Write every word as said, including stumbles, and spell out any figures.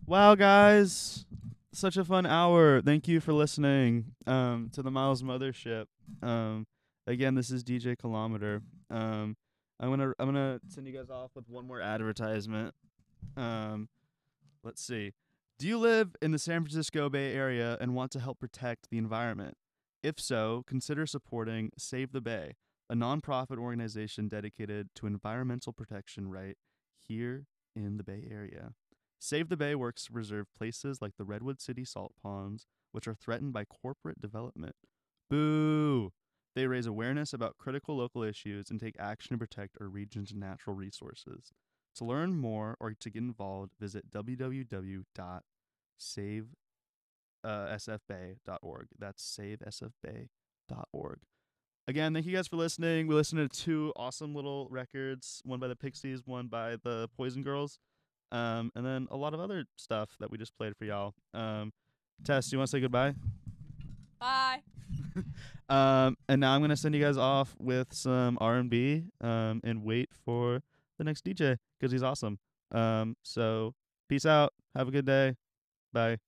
Wow, guys, such a fun hour. Thank you for listening um, to the Miles Mothership. Um, again, this is D J Kilometer. Um, I'm gonna I'm gonna send you guys off with one more advertisement. Um, let's see. Do you live in the San Francisco Bay Area and want to help protect the environment? If so, consider supporting Save the Bay, a nonprofit organization dedicated to environmental protection right here in the Bay Area. Save the Bay works to preserve places like the Redwood City salt ponds, which are threatened by corporate development. Boo! They raise awareness about critical local issues and take action to protect our region's natural resources. To learn more or to get involved, visit w w w dot save s f bay dot org. That's save s f bay dot org. Again, thank you guys for listening. We listened to two awesome little records, one by the Pixies, one by the Poison Girls, um, and then a lot of other stuff that we just played for y'all. Um, Tess, do you want to say goodbye? Bye. Um, and now I'm gonna send you guys off with some R and B, um, and wait for the next D J because he's awesome. Um, so peace out. Have a good day. Bye.